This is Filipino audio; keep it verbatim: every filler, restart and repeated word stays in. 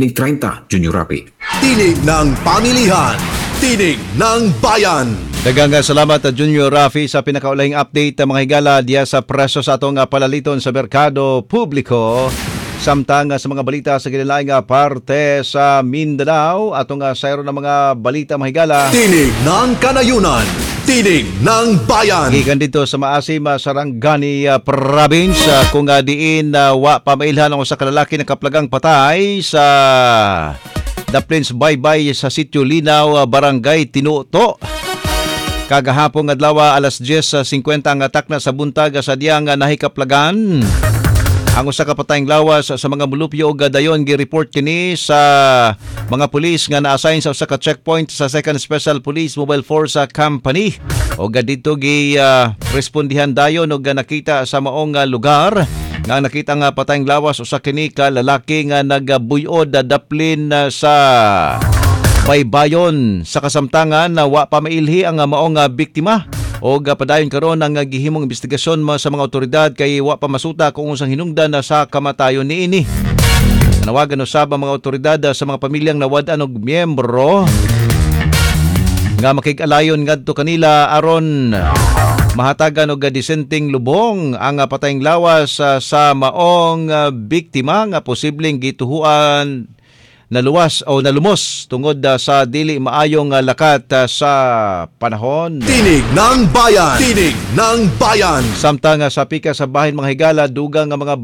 thirty, Junior Rapi. Tinig ng pamilihan, tinig ng bayan. Daghang salamat Junior Rafi sa pinakaulahing update mga higala diya sa preso sa atong palaliton sa merkado publiko. Samtang sa mga balita sa kinalaing parte sa Mindanao, atong sayro ng mga balita mga higala. Tinig ng kanayunan, tinig ng bayan. Gikan dito sa Maasim, Sarangani uh, Province, uh, kung uh, diin uh, wa pamailhan ang usa ka lalaki na kaplagang patay sa The Prince Baybay sa Sitio Linaw, uh, Barangay Tinuto. Kagahapon adlaw alas diyes fifty ang atak na sa buntag sa diyang nahikaplagan. Ang usa ka patayng lawas sa mga mulupyo ug dayon gi-report kini sa mga pulis nga na-assign sa usa ka checkpoint sa Second Special Police Mobile Force Company. O dito gi uh, respondihan dayon og nakita sa maong uh, lugar nga nakita nga patayng lawas usa kini ka lalaki nga nagabuyod daplin uh, sa baybayon sa kasamtangan na wa pa mailhi ang maong uh, biktima. O padayon karon ang gihimong investigasyon sa mga otoridad kay wa pa masuta kung unsang hinungdan na sa kamatayon niini. Nanawagan usab ang mga otoridad sa mga pamilyang nawad-an og miyembro nga makig-alayon ngadto kanila aron mahatagan og disenteng lubong ang patayng lawas sa maong biktima nga posibleng gituhuan naluwas o nalumos tungod uh, sa dili maayong uh, lakat uh, sa panahon. Tinig ng bayan, tinig ng bayan. Samtang uh, sa pika sa bahin mga higala dugang nga mga